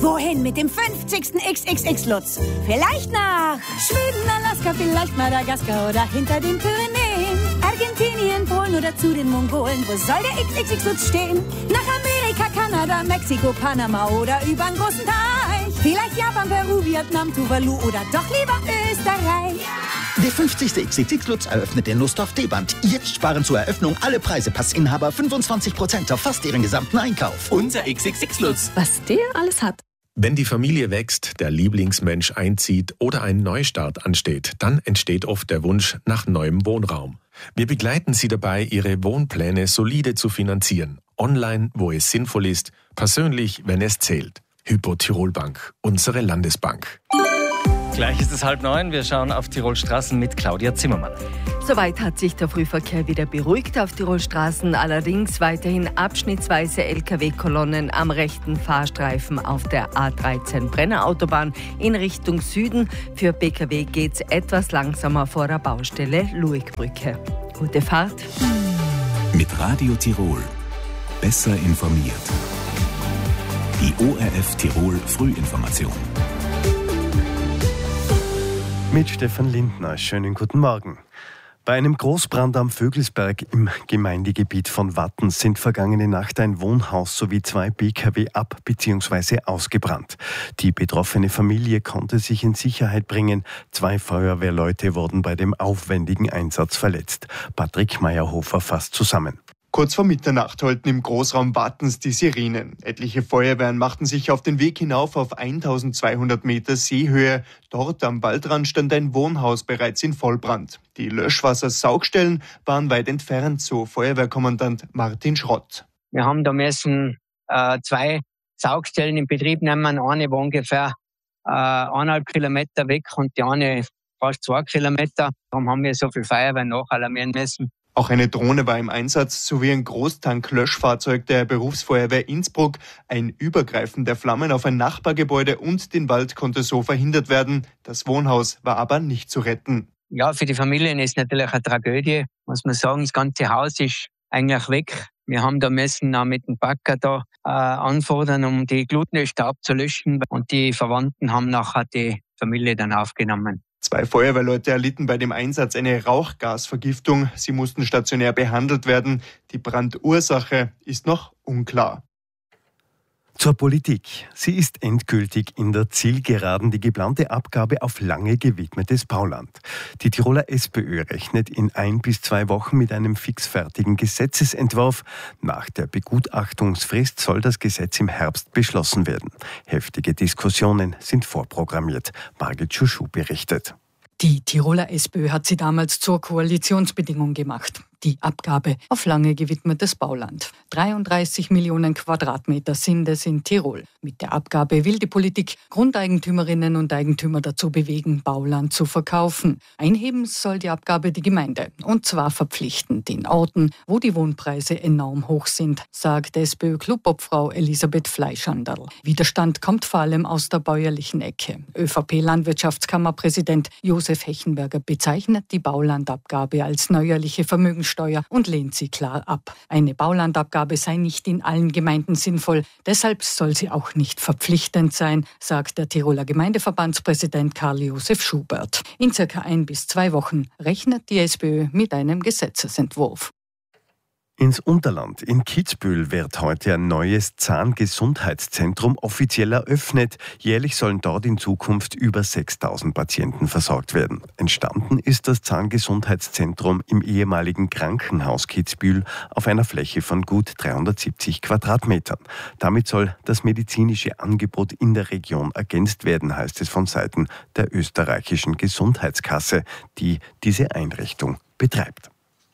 Wohin mit dem 50. XXX-Lutz? Vielleicht nach Schweden, Alaska, vielleicht Madagaskar oder hinter den Pyrenäen. Argentinien, Polen oder zu den Mongolen. Wo soll der XXX-Lutz stehen? Nach Amerika, Kanada, Mexiko, Panama oder übern großen Teich. Vielleicht Japan, Peru, Vietnam, Tuvalu oder doch lieber Österreich. Der 50. XXX-Lutz eröffnet den Lusthof D-Band. Jetzt sparen zur Eröffnung alle Preisepassinhaber 25% auf fast ihren gesamten Einkauf. Unser XXX-Lutz. Was der alles hat. Wenn die Familie wächst, der Lieblingsmensch einzieht oder ein Neustart ansteht, dann entsteht oft der Wunsch nach neuem Wohnraum. Wir begleiten Sie dabei, Ihre Wohnpläne solide zu finanzieren. Online, wo es sinnvoll ist, persönlich, wenn es zählt. Hypo Tirol Bank, unsere Landesbank. Gleich ist es 8:30. Wir schauen auf Tirolstraßen mit Claudia Zimmermann. Soweit hat sich der Frühverkehr wieder beruhigt auf Tirolstraßen, allerdings weiterhin abschnittsweise Lkw-Kolonnen am rechten Fahrstreifen auf der A13 Brenner Autobahn in Richtung Süden. Für Pkw geht's etwas langsamer vor der Baustelle Luigbrücke. Gute Fahrt. Mit Radio Tirol. Besser informiert. Die ORF Tirol Frühinformation. Mit Stefan Lindner. Schönen guten Morgen. Bei einem Großbrand am Vögelsberg im Gemeindegebiet von Wattens sind vergangene Nacht ein Wohnhaus sowie 2 Pkw ab- bzw. ausgebrannt. Die betroffene Familie konnte sich in Sicherheit bringen. 2 Feuerwehrleute wurden bei dem aufwendigen Einsatz verletzt. Patrick Meyerhofer fasst zusammen. Kurz vor Mitternacht heulten im Großraum Wattens die Sirenen. Etliche Feuerwehren machten sich auf den Weg hinauf auf 1200 Meter Seehöhe. Dort am Waldrand stand ein Wohnhaus bereits in Vollbrand. Die Löschwassersaugstellen waren weit entfernt, so Feuerwehrkommandant Martin Schrott. Wir haben da müssen 2 Saugstellen in Betrieb nehmen. Eine war ungefähr 1,5 Kilometer weg und die eine fast 2 Kilometer. Darum haben wir so viel Feuerwehr nachalarmieren müssen. Auch eine Drohne war im Einsatz, sowie ein Großtank-Löschfahrzeug der Berufsfeuerwehr Innsbruck. Ein Übergreifen der Flammen auf ein Nachbargebäude und den Wald konnte so verhindert werden. Das Wohnhaus war aber nicht zu retten. Ja, für die Familien ist natürlich eine Tragödie. Muss man sagen, das ganze Haus ist eigentlich weg. Wir haben da müssen auch mit dem Bagger da anfordern, um die Glutnester abzulöschen. Und die Verwandten haben nachher die Familie dann aufgenommen. 2 Feuerwehrleute erlitten bei dem Einsatz eine Rauchgasvergiftung. Sie mussten stationär behandelt werden. Die Brandursache ist noch unklar. Zur Politik. Sie ist endgültig in der Zielgeraden, die geplante Abgabe auf lange gewidmetes Bauland. Die Tiroler SPÖ rechnet in 1 bis 2 Wochen mit einem fixfertigen Gesetzesentwurf. Nach der Begutachtungsfrist soll das Gesetz im Herbst beschlossen werden. Heftige Diskussionen sind vorprogrammiert. Margit Schuschu berichtet. Die Tiroler SPÖ hat sie damals zur Koalitionsbedingung gemacht. Die Abgabe auf lange gewidmetes Bauland. 33 Millionen Quadratmeter sind es in Tirol. Mit der Abgabe will die Politik Grundeigentümerinnen und Eigentümer dazu bewegen, Bauland zu verkaufen. Einheben soll die Abgabe die Gemeinde. Und zwar verpflichtend in Orten, wo die Wohnpreise enorm hoch sind, sagt SPÖ-Clubobfrau Elisabeth Fleischanderl. Widerstand kommt vor allem aus der bäuerlichen Ecke. ÖVP-Landwirtschaftskammerpräsident Josef Hechenberger bezeichnet die Baulandabgabe als neuerliche Vermögenssteuer und lehnt sie klar ab. Eine Baulandabgabe sei nicht in allen Gemeinden sinnvoll, deshalb soll sie auch nicht verpflichtend sein, sagt der Tiroler Gemeindevarbandspräsident Karl-Josef Schubert. In circa 1 bis 2 Wochen rechnet die SPÖ mit einem Gesetzesentwurf. Ins Unterland. In Kitzbühel wird heute ein neues Zahngesundheitszentrum offiziell eröffnet. Jährlich sollen dort in Zukunft über 6.000 Patienten versorgt werden. Entstanden ist das Zahngesundheitszentrum im ehemaligen Krankenhaus Kitzbühel auf einer Fläche von gut 370 Quadratmetern. Damit soll das medizinische Angebot in der Region ergänzt werden, heißt es von Seiten der österreichischen Gesundheitskasse, die diese Einrichtung betreibt.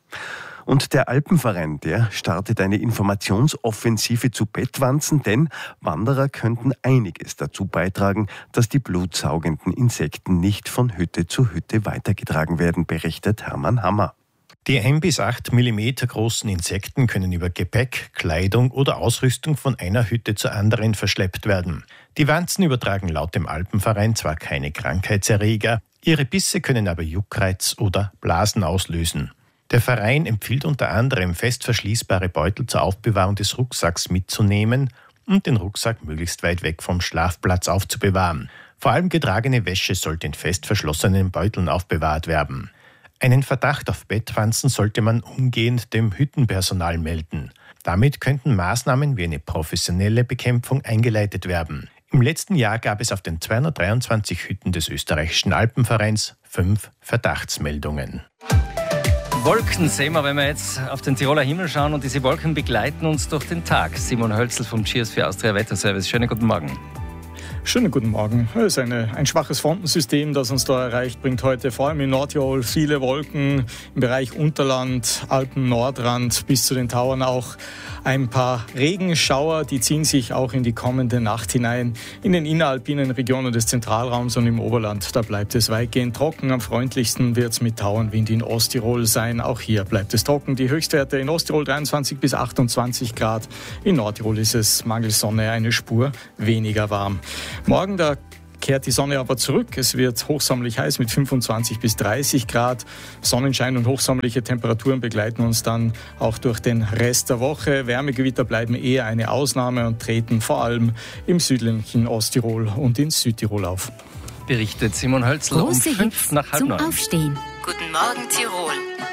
Und der Alpenverein, der startet eine Informationsoffensive zu Bettwanzen, denn Wanderer könnten einiges dazu beitragen, dass die blutsaugenden Insekten nicht von Hütte zu Hütte weitergetragen werden, berichtet Hermann Hammer. Die 1 bis 8 Millimeter großen Insekten können über Gepäck, Kleidung oder Ausrüstung von einer Hütte zur anderen verschleppt werden. Die Wanzen übertragen laut dem Alpenverein zwar keine Krankheitserreger, ihre Bisse können aber Juckreiz oder Blasen auslösen. Der Verein empfiehlt unter anderem, fest verschließbare Beutel zur Aufbewahrung des Rucksacks mitzunehmen und den Rucksack möglichst weit weg vom Schlafplatz aufzubewahren. Vor allem getragene Wäsche sollte in fest verschlossenen Beuteln aufbewahrt werden. Einen Verdacht auf Bettwanzen sollte man umgehend dem Hüttenpersonal melden. Damit könnten Maßnahmen wie eine professionelle Bekämpfung eingeleitet werden. Im letzten Jahr gab es auf den 223 Hütten des österreichischen Alpenvereins 5 Verdachtsmeldungen. Wolken sehen wir, wenn wir jetzt auf den Tiroler Himmel schauen, und diese Wolken begleiten uns durch den Tag. Simon Hölzl vom Cheers für Austria Wetterservice. Schönen guten Morgen. Schönen guten Morgen. Es ist ein schwaches Frontensystem, das uns da erreicht, bringt heute vor allem in Nordtirol viele Wolken, im Bereich Unterland, Alpen-Nordrand bis zu den Tauern auch ein paar Regenschauer, die ziehen sich auch in die kommende Nacht hinein. In den inneralpinen Regionen des Zentralraums und im Oberland, da bleibt es weitgehend trocken. Am freundlichsten wird es mit Tauernwind in Osttirol sein. Auch hier bleibt es trocken. Die Höchstwerte in Osttirol 23 bis 28 Grad. In Nordtirol ist es mangels Sonne eine Spur weniger warm. Morgen, da kehrt die Sonne aber zurück. Es wird hochsommerlich heiß mit 25 bis 30 Grad. Sonnenschein und hochsommerliche Temperaturen begleiten uns dann auch durch den Rest der Woche. Wärmegewitter bleiben eher eine Ausnahme und treten vor allem im südlichen Osttirol und in Südtirol auf. Berichtet Simon Hölzl um 5 nach halb 9. Aufstehen. Guten Morgen Tirol.